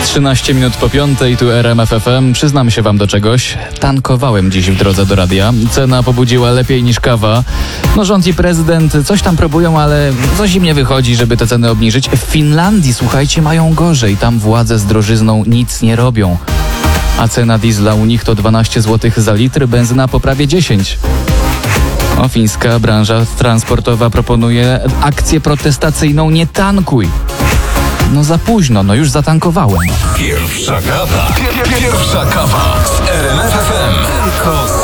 13 minut po 5:00, tu RMF FM. Przyznam się wam do czegoś. Tankowałem dziś w drodze do radia. Cena pobudziła lepiej niż kawa. No rząd i prezydent coś tam próbują, ale coś im nie wychodzi, żeby te ceny obniżyć. W Finlandii, słuchajcie, mają gorzej. Tam władze z drożyzną nic nie robią. A cena diesla u nich to 12 zł za litr, benzyna po prawie 10. Fińska branża transportowa proponuje akcję protestacyjną "Nie tankuj". No za późno, już zatankowałem. Pierwsza kawa z RMF FM. Tylko